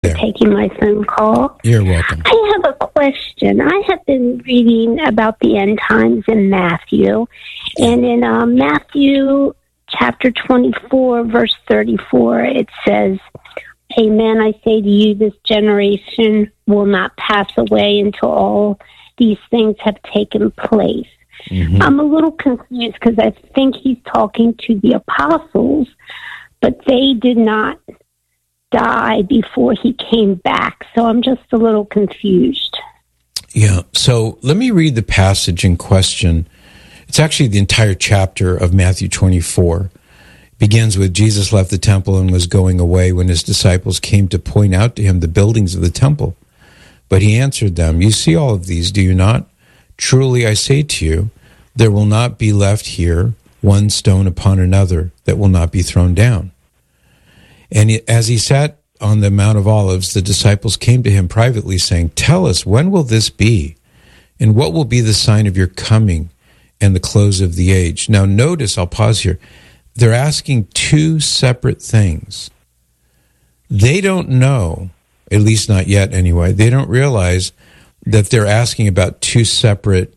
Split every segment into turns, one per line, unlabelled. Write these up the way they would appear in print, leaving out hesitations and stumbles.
for taking my phone call.
You're welcome.
I have a question. I have been reading about the end times in Matthew, and in Matthew chapter 24, verse 34, it says, "Amen, I say to you, this generation will not pass away until all these things have taken place." Mm-hmm. I'm a little confused because I think he's talking to the apostles, but they did not die before he came back. So I'm just a little confused.
Yeah, so let me read the passage in question. It's actually the entire chapter of Matthew 24. It begins with, Jesus left the temple and was going away when his disciples came to point out to him the buildings of the temple. But he answered them, "You see all of these, do you not? Truly I say to you, there will not be left here one stone upon another that will not be thrown down." And as he sat on the Mount of Olives, the disciples came to him privately, saying, "Tell us, when will this be? And what will be the sign of your coming and the close of the age?" Now notice, I'll pause here, they're asking two separate things. They don't know, at least not yet anyway, they don't realize that they're asking about two separate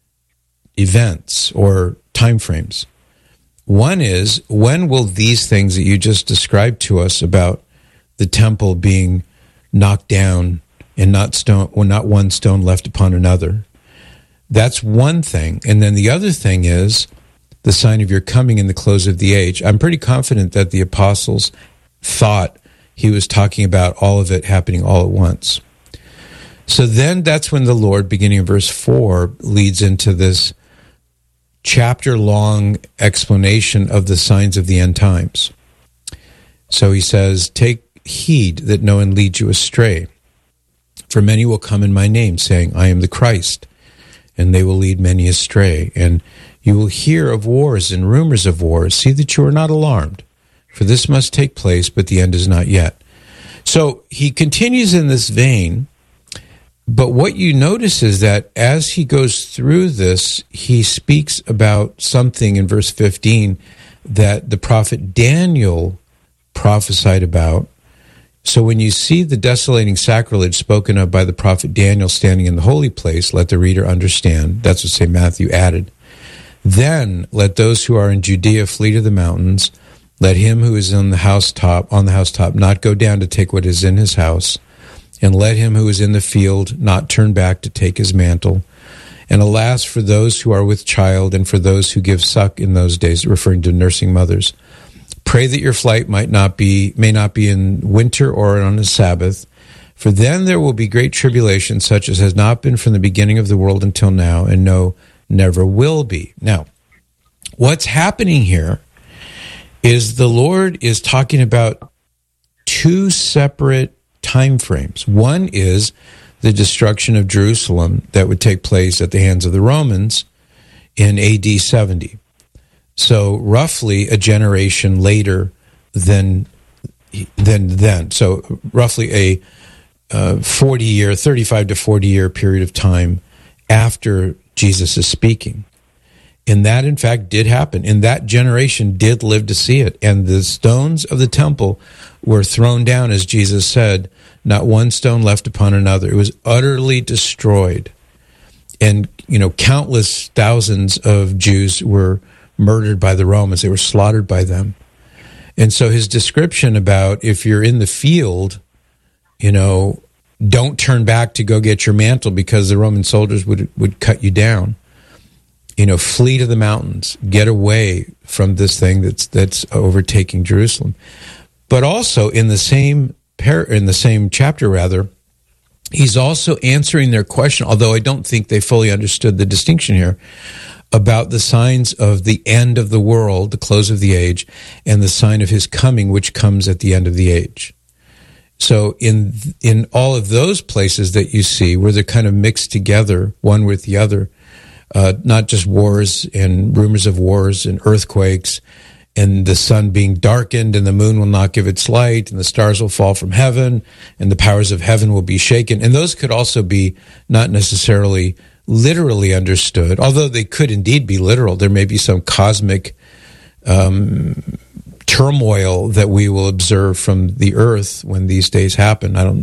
events or time frames. One is, when will these things that you just described to us about the temple being knocked down and not one stone left upon another? That's one thing. And then the other thing is the sign of your coming and the close of the age. I'm pretty confident that the apostles thought he was talking about all of it happening all at once. So then that's when the Lord, beginning in verse 4, leads into this chapter-long explanation of the signs of the end times. So he says, "Take heed that no one leads you astray. For many will come in my name, saying, I am the Christ, and they will lead many astray. And you will hear of wars and rumors of wars. See that you are not alarmed, for this must take place, but the end is not yet." So he continues in this vein, but what you notice is that as he goes through this, he speaks about something in verse 15 that the prophet Daniel prophesied about. So when you see the desolating sacrilege spoken of by the prophet Daniel standing in the holy place, let the reader understand. That's what St. Matthew added. Then let those who are in Judea flee to the mountains. Let him who is on the housetop not go down to take what is in his house. And let him who is in the field not turn back to take his mantle. And alas, for those who are with child and for those who give suck in those days, referring to nursing mothers. Pray that your flight may not be in winter or on a Sabbath, for then there will be great tribulation, such as has not been from the beginning of the world until now, and no, never will be. Now, what's happening here is the Lord is talking about two separate time frames. One is the destruction of Jerusalem that would take place at the hands of the Romans in AD 70. So roughly a generation later than then. So roughly a 35 to 40 year period of time after Jesus is speaking. And that, in fact, did happen. And that generation did live to see it. And the stones of the temple were thrown down, as Jesus said, not one stone left upon another. It was utterly destroyed. And, countless thousands of Jews were murdered by the Romans. They were slaughtered by them. And so his description about if you're in the field, don't turn back to go get your mantle because the Roman soldiers would cut you down. Flee to the mountains, get away from this thing that's overtaking Jerusalem. But also in the same chapter, he's also answering their question, although I don't think they fully understood the distinction here, about the signs of the end of the world, the close of the age, and the sign of his coming, which comes at the end of the age. So in all of those places that you see where they're kind of mixed together, one with the other, not just wars and rumors of wars and earthquakes and the sun being darkened and the moon will not give its light and the stars will fall from heaven and the powers of heaven will be shaken. And those could also be not necessarily literally understood, although they could indeed be literal. There may be some cosmic turmoil that we will observe from the earth when these days happen. I don't